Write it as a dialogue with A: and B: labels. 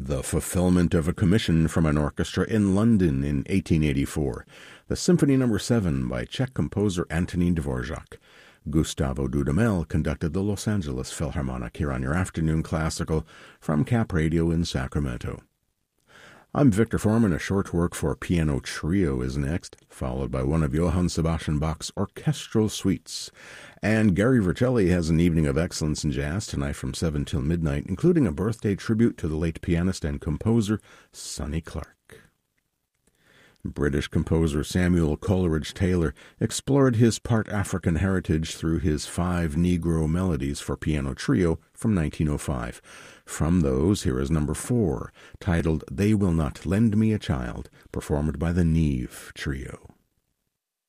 A: the fulfillment of a commission from an orchestra in London in 1884, the Symphony No. 7 by Czech composer Antonín Dvorak. Gustavo Dudamel conducted the Los Angeles Philharmonic here on your Afternoon Classical from Cap Radio in Sacramento. I'm Victor Foreman. A short work for piano trio is next, followed by one of Johann Sebastian Bach's orchestral suites. And Gary Vertelli has an evening of excellence in jazz tonight from 7 till midnight, including a birthday tribute to the late pianist and composer Sonny Clark. British composer Samuel Coleridge Taylor explored his part African heritage through his 5 Negro melodies for piano trio from 1905. From those, here is number 4, titled They Will Not Lend Me a Child, performed by the Neve Trio.